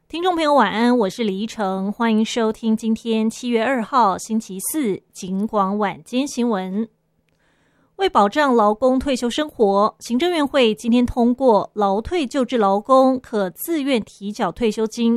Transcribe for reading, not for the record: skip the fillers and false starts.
听众朋友晚安，我是李依晨，欢迎收听今天7月2号星期四警广晚间新闻。为保障劳工退休生活，行政院会今天通过劳退救治劳工可自愿提缴退休金